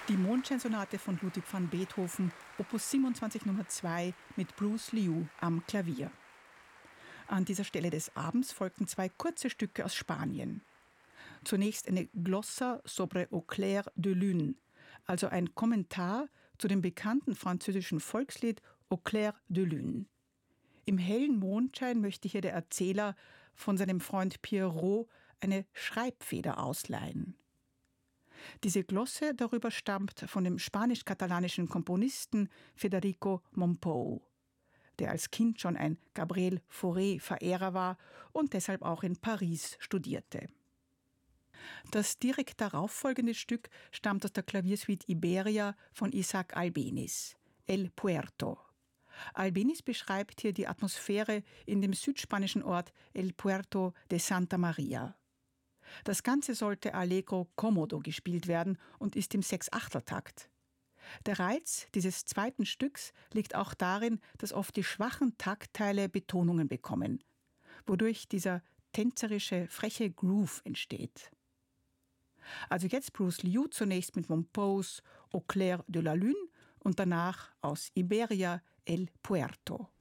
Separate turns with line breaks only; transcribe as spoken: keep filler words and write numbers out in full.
Die Mondscheinsonate von Ludwig van Beethoven, Opus siebenundzwanzig Nummer zwei mit Bruce Liu am Klavier. An dieser Stelle des Abends folgten zwei kurze Stücke aus Spanien. Zunächst eine Glossa sobre au clair de lune, also ein Kommentar zu dem bekannten französischen Volkslied Au clair de lune. Im hellen Mondschein möchte hier der Erzähler von seinem Freund Pierrot eine Schreibfeder ausleihen. Diese Glosse darüber stammt von dem spanisch-katalanischen Komponisten Federico Mompou, der als Kind schon ein Gabriel Fauré-Verehrer war und deshalb auch in Paris studierte. Das direkt darauffolgende Stück stammt aus der Klaviersuite Iberia von Isaac Albéniz, El Puerto. Albéniz beschreibt hier die Atmosphäre in dem südspanischen Ort El Puerto de Santa Maria. Das Ganze sollte allegro commodo gespielt werden und ist im Sechsachteltakt. Der Reiz dieses zweiten Stücks liegt auch darin, dass oft die schwachen Taktteile Betonungen bekommen, wodurch dieser tänzerische, freche Groove entsteht. Also jetzt Bruce Liu zunächst mit Mompous Au clair de la lune und danach aus Iberia El Puerto.